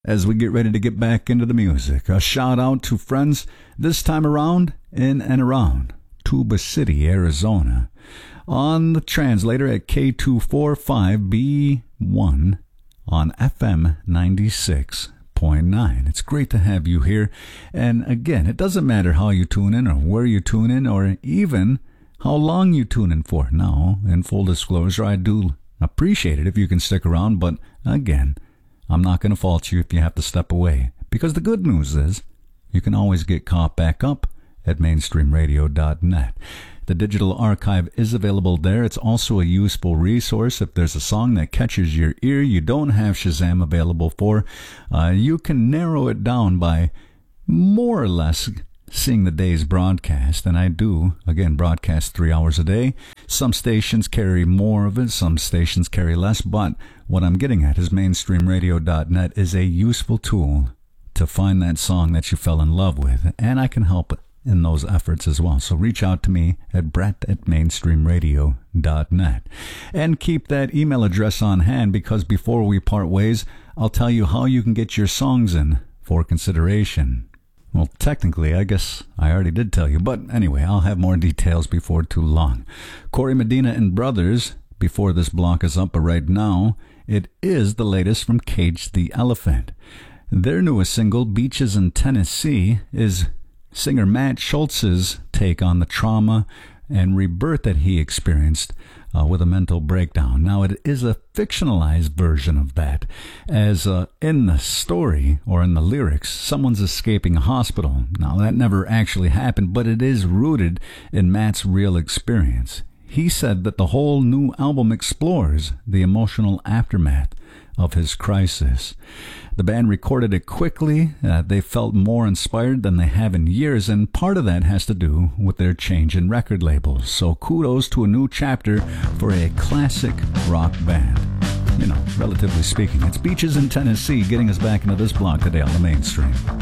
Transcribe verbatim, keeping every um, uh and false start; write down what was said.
as we get ready to get back into the music. A shout out to friends this time around in and around Tuba City, Arizona, on the translator at K two forty-five B one on F M ninety-six point nine. It's great to have you here. And again, it doesn't matter how you tune in or where you tune in or even how long you tune in for. Now, in full disclosure, I do appreciate it if you can stick around, but again, I'm not going to fault you if you have to step away, because the good news is you can always get caught back up at mainstream radio dot net. The digital archive is available there. It's also a useful resource. If there's a song that catches your ear you don't have Shazam available for, uh, you can narrow it down by more or less seeing the day's broadcast, and I do, again, broadcast three hours a day. Some stations carry more of it, some stations carry less, but what I'm getting at is mainstream radio dot net is a useful tool to find that song that you fell in love with, and I can help in those efforts as well. So reach out to me at brett at mainstream radio dot net. And keep that email address on hand, because before we part ways, I'll tell you how you can get your songs in for consideration. Well, technically, I guess I already did tell you, but anyway, I'll have more details before too long. Corey Medina and Brothers, before this block is up, but right now, it is the latest from Cage the Elephant. Their newest single, Beaches in Tennessee, is singer Matt Schultz's take on the trauma and rebirth that he experienced uh, with a mental breakdown. Now, it is a fictionalized version of that, as uh, in the story, or in the lyrics, someone's escaping a hospital. Now, that never actually happened, but it is rooted in Matt's real experience. He said that the whole new album explores the emotional aftermath of his crisis. The band recorded it quickly. Uh, they felt more inspired than they have in years, and part of that has to do with their change in record labels. So kudos to a new chapter for a classic rock band. You know, relatively speaking. It's Beaches in Tennessee getting us back into this block today on the Mainstream.